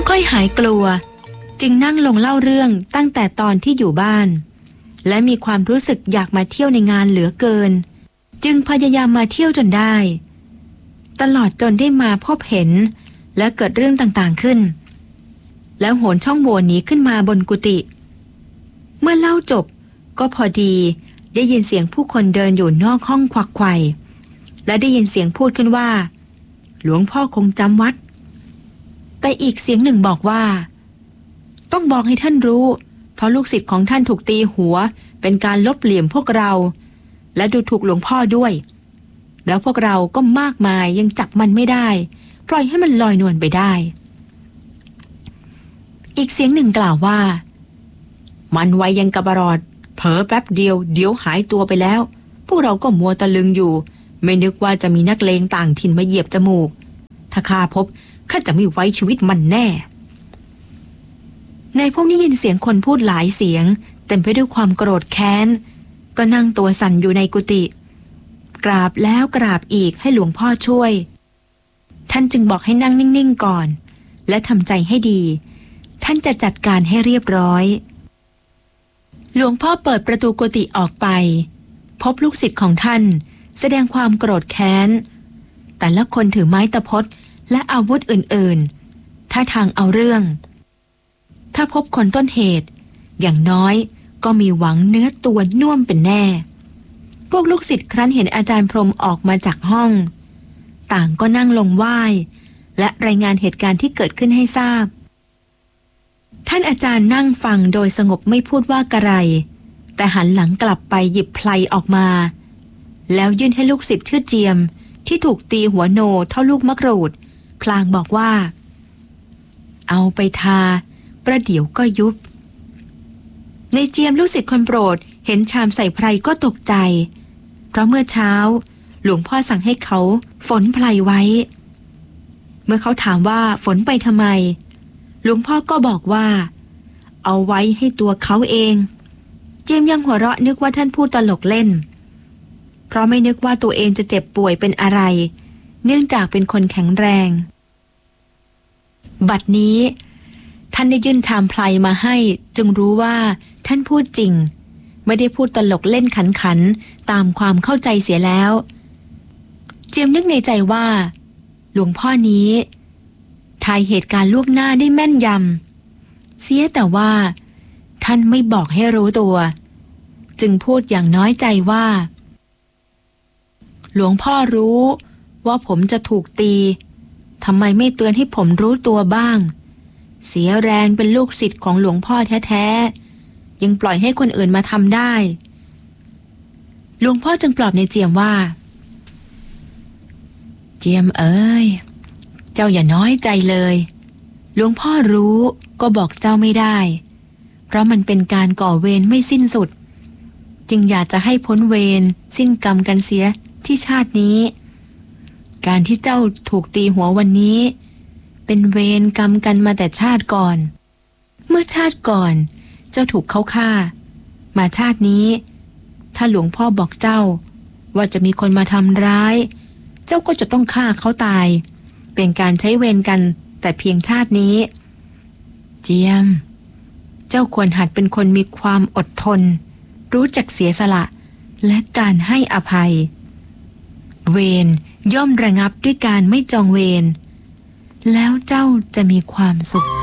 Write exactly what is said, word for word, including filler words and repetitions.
ค่อยหายกลัวจึงนั่งลงเล่าเรื่องตั้งแต่ตอนที่อยู่บ้านและมีความรู้สึกอยากมาเที่ยวในงานเหลือเกินจึงพยายามมาเที่ยวจนได้ตลอดจนได้มาพบเห็นและเกิดเรื่องต่างๆขึ้นแล้วโหนช่องโหว่หนีขึ้นมาบนกุฏิเมื่อเล่าจบก็พอดีได้ยินเสียงผู้คนเดินอยู่นอกห้องควักไขว่และได้ยินเสียงพูดขึ้นว่าหลวงพ่อคงจำวัดแต่อีกเสียงหนึ่งบอกว่าต้องบอกให้ท่านรู้เพราะลูกศิษย์ของท่านถูกตีหัวเป็นการลบเหลี่ยมพวกเราและดูถูกหลวงพ่อด้วยแล้วพวกเราก็มากมายยังจับมันไม่ได้ปล่อยให้มันลอยนวลไปได้อีกเสียงหนึ่งกล่าวว่ามันไวยังกระบรอดเผลอแป๊บเดียวเดี๋ยวหายตัวไปแล้วพวกเราก็มัวตะลึงอยู่ไม่นึกว่าจะมีนักเลงต่างถิ่นมาเหยียบจมูกถ้าข้าพบข้าจะไม่ไว้ชีวิตมันแน่ในพวกนี้ยินเสียงคนพูดหลายเสียงเต็มไปด้วยความโกรธแค้นก็นั่งตัวสั่นอยู่ในกุฏิกราบแล้วกราบอีกให้หลวงพ่อช่วยท่านจึงบอกให้นั่งนิ่งๆก่อนและทำใจให้ดีท่านจะจัดการให้เรียบร้อยหลวงพ่อเปิดประตูกุฏิออกไปพบลูกศิษย์ของท่านแสดงความโกรธแค้นแต่ละคนถือไม้ตะพดและอาวุธอื่นๆท่าทางเอาเรื่องถ้าพบคนต้นเหตุอย่างน้อยก็มีหวังเนื้อตัวน่วมเป็นแน่พวกลูกศิษย์ครั้นเห็นอาจารย์พรหมออกมาจากห้องต่างก็นั่งลงไหว้และรายงานเหตุการณ์ที่เกิดขึ้นให้ทราบท่านอาจารย์นั่งฟังโดยสงบไม่พูดว่ากระไรแต่หันหลังกลับไปหยิบไพลออกมาแล้วยื่นให้ลูกศิษย์ชื่อเจียมที่ถูกตีหัวโนเท่าลูกมะกรูดพลางบอกว่าเอาไปทาประเดี๋ยวก็ยุบในเจียมลูกศิษย์คนโปรดเห็นชามใส่ไพรก็ตกใจเพราะเมื่อเช้าหลวงพ่อสั่งให้เขาฝนไพรไว้เมื่อเขาถามว่าฝนไปทำไมหลวงพ่อก็บอกว่าเอาไว้ให้ตัวเขาเองเจียมยังหัวเราะนึกว่าท่านพูดตลกเล่นเพราะไม่นึกว่าตัวเองจะเจ็บป่วยเป็นอะไรเนื่องจากเป็นคนแข็งแรงบัดนี้ท่านได้ยื่นชามไพรมาให้จึงรู้ว่าท่านพูดจริงไม่ได้พูดตลกเล่นขันๆตามความเข้าใจเสียแล้วเจียมนึกในใจว่าหลวงพ่อนี้ทายเหตุการณ์ล่วงหน้าได้แม่นยำเสียแต่ว่าท่านไม่บอกให้รู้ตัวจึงพูดอย่างน้อยใจว่าหลวงพ่อรู้ว่าผมจะถูกตีทำไมไม่เตือนให้ผมรู้ตัวบ้างเสียแรงเป็นลูกศิษย์ของหลวงพ่อแท้ๆยังปล่อยให้คนอื่นมาทำได้หลวงพ่อจึงปลอบในเจียมว่าเจียมเอ้ยเจ้าอย่าน้อยใจเลยหลวงพ่อรู้ก็บอกเจ้าไม่ได้เพราะมันเป็นการก่อเวรไม่สิ้นสุดจึงอยากจะให้พ้นเวรสิ้นกรรมกันเสียที่ชาตินี้การที่เจ้าถูกตีหัววันนี้เป็นเวรกรรมกันมาแต่ชาติก่อนเมื่อชาติก่อนเจ้าถูกเขาฆ่ามาชาตินี้ถ้าหลวงพ่อบอกเจ้าว่าจะมีคนมาทำร้ายเจ้าก็จะต้องฆ่าเขาตายเป็นการใช้เวรกันแต่เพียงชาตินี้เจียมเจ้าควรหัดเป็นคนมีความอดทนรู้จักเสียสละและการให้อภัยเวรย่อมระงับด้วยการไม่จองเวรแล้วเจ้าจะมีความสุข